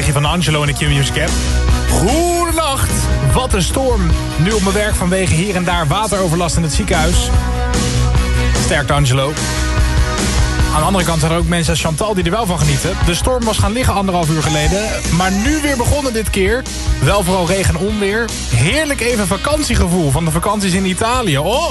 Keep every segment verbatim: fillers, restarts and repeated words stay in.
berichtje van Angelo in de Q-Music app. Goedenacht. Wat een storm. Nu op mijn werk vanwege hier en daar wateroverlast in het ziekenhuis. Sterkte Angelo. Aan de andere kant zijn er ook mensen als Chantal die er wel van genieten. De storm was gaan liggen anderhalf uur geleden. Maar nu weer begonnen dit keer. Wel vooral regen en onweer. Heerlijk even vakantiegevoel van de vakanties in Italië. Oh!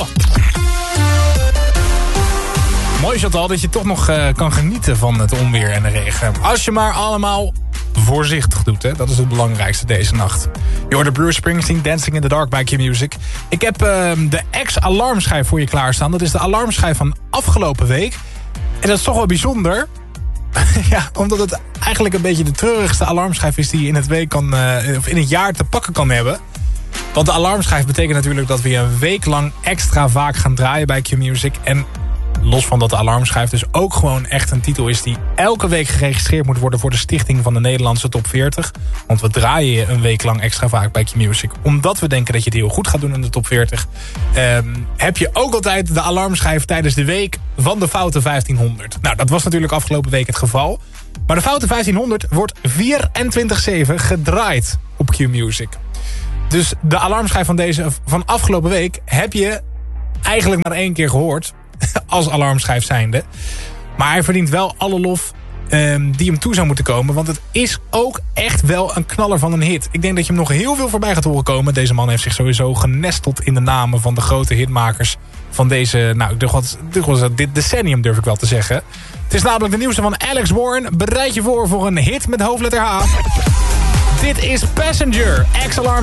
Mooi Chantal dat je toch nog uh, kan genieten van het onweer en de regen. Als je maar allemaal voorzichtig doet. Hè? Dat is het belangrijkste deze nacht. Je hoort de Bruce Springsteen, Dancing in the Dark bij Q-Music. Ik heb uh, de ex-alarmschijf voor je klaarstaan. Dat is de alarmschijf van afgelopen week. En dat is toch wel bijzonder. Ja, omdat het eigenlijk een beetje de treurigste alarmschijf is die je in het, week kan, uh, of in het jaar te pakken kan hebben. Want de alarmschijf betekent natuurlijk dat we je een week lang extra vaak gaan draaien bij Q-Music. En los van dat de alarmschijf dus ook gewoon echt een titel is die elke week geregistreerd moet worden voor de stichting van de Nederlandse top veertig. Want we draaien je een week lang extra vaak bij Q-Music. Omdat we denken dat je het heel goed gaat doen in de top veertig. Um, heb je ook altijd de alarmschijf tijdens de week van de Foute vijftienhonderd. Nou, dat was natuurlijk afgelopen week het geval. Maar de Foute vijftienhonderd wordt vierentwintig zeven gedraaid op Q-Music. Dus de alarmschijf van, deze, van afgelopen week heb je eigenlijk maar één keer gehoord. Als alarmschijf zijnde. Maar hij verdient wel alle lof um, die hem toe zou moeten komen. Want het is ook echt wel een knaller van een hit. Ik denk dat je hem nog heel veel voorbij gaat horen komen. Deze man heeft zich sowieso genesteld in de namen van de grote hitmakers van deze, nou, dit decennium durf ik wel te zeggen. Het is namelijk de nieuwste van Alex Warren. Bereid je voor voor een hit met hoofdletter H. Dit is Passenger, ex-alarm.